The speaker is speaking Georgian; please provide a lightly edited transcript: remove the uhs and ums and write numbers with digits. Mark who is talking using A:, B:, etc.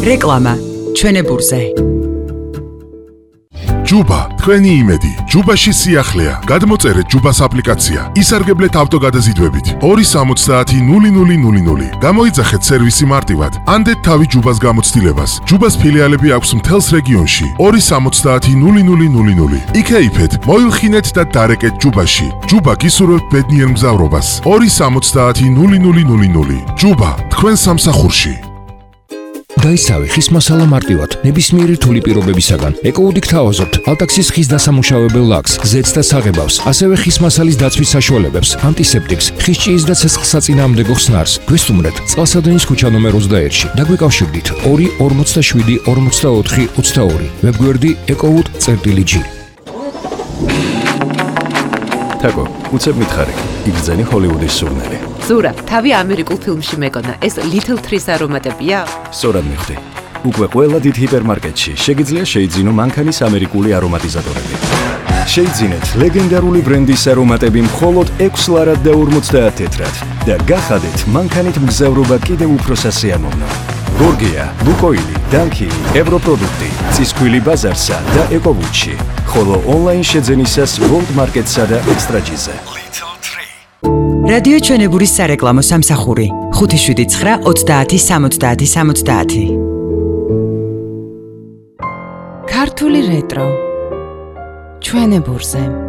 A: რეკლამა ჩვენებურზე.
B: ჯუბა, თქვენი იმედი. ჯუბაში სიახლეა. გადმოწერეთ ჯუბას აპლიკაცია. ისარგებლეთ ავტოგადაზიდვებით. 270-0000. გამოიძახეთ სერვისი მარტივად. ანდეთ თავი ჯუბას გამოცდილებას. ჯუბას ფილიალები აქვს მთელს რეგიონში. 270-0000. იქეიფეთ, მოილხინეთ და დარეკეთ ჯუბაში. ჯუბა გისურვებთ ბედნიერ მგზავრობას. 270-0000. ჯუბა, თქვენ სამსახურში.
C: დაისავი ხის მასალა მარტივად, ნებისმიერი რთული პირობებისაგან. ეკოუდი გთავაზობთ ალტაქსის ხის დასამუშავებელ ლაკს, ზეთს და საღებავს, ასევე ხის მასალის დაცვის საშუალებებს, ანტისეპტიკს, ხის ჭიის და ცეცხლსაწინააღმდეგო ხსნარს. გვესტუმრეთ წყალსადენის ქუჩა ნომერ 21-ში. დაგვეკავშირდით 247-44-22. ვებგვერდი ecowood.gr.
D: თაკო, უცებ მითხარი, იგრძენი ჰოლივუდის სურნელი.
E: ზურა, თავი ამერიკულ ფილმში მეკონა, ეს Little Trees არომატებია?
D: სწორად მიხვდი. უკვე ყველა დიდ ჰიპერმარკეტში შეგიძლია შეიძინო მანქანის ამერიკული არომატიზატორები. შეიძინეთ ლეგენდარული ბრენდის არომატები მხოლოდ 6 ლარად და 50 თეთრად და გახადეთ მანქანით მგზავრობა კიდევ უფრო სასიამოვნო. გორგია, ლუკოილი, დანკი, ევროპროდუქტი, წისქვილი ბაზარსა და ეკოვუდში, ხოლო ონლაინ შეძენისას World Market-სა და Extra-G-ზე.
A: რადიო ჩვენებურის სარეკლამო სამსახური 579-30-70-70.
F: ქართული რეტრო ჩვენებურზე.